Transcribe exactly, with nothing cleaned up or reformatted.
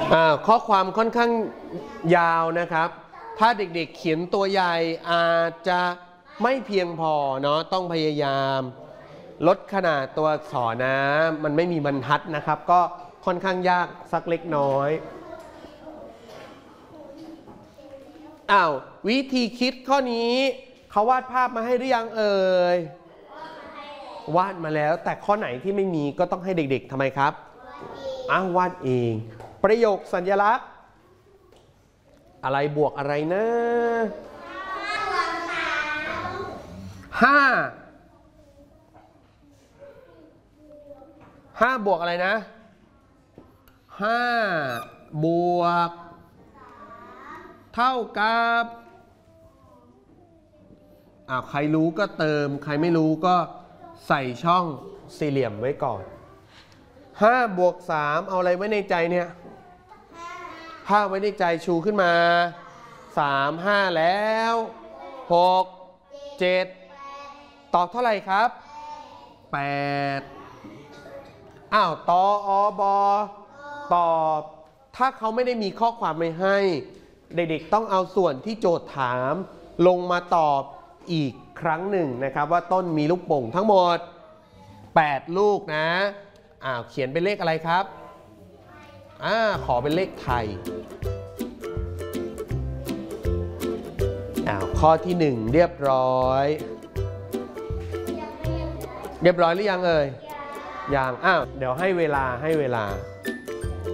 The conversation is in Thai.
อ่าข้อความค่อนข้างยาวนะครับถ้าเด็กๆเขียนตัวใหญ่อาจจะไม่เพียงพอเนาะต้องพยายามลดขนาดตัวอักษรนะมันไม่มีบรรทัดนะครับก็ค่อนข้างยากสักเล็กน้อยอ้าววิธีคิดข้อนี้เขาวาดภาพมาให้หรือยังเอ่ยวาดมาแล้วแต่ข้อไหนที่ไม่มีก็ต้องให้เด็กๆทำไมครับอ้าววาดเองประโยคสัญลักษณ์อะไรบวกอะไรนะห้าห้าบวกอะไรนะห้าบวกเท่ากับอ้าวใครรู้ก็เติมใครไม่รู้ก็ใส่ช่องสี่เหลี่ยมไว้ก่อนห้าบวกสามเอาอะไรไว้ในใจเนี่ยห้าไว้ในใจชูขึ้นมาสามห้าแล้วหกเจ็ดตอบเท่าไหร่ครับแปดอ้าวตออบอตอบถ้าเขาไม่ได้มีข้อความไม่ให้เด็กๆต้องเอาส่วนที่โจทย์ถามลงมาตอบอีกครั้งหนึ่งนะครับว่าต้นมีลูกโป่งทั้งหมดแปดลูกนะอ้าวเขียนเป็นเลขอะไรครับอ่าขอเป็นเลขไทยอ้าวข้อที่หนึ่งเรียบร้อยเรียบร้อยหรือยังเอ่ยยังอ้าวเดี๋ยวให้เวลาให้เวลา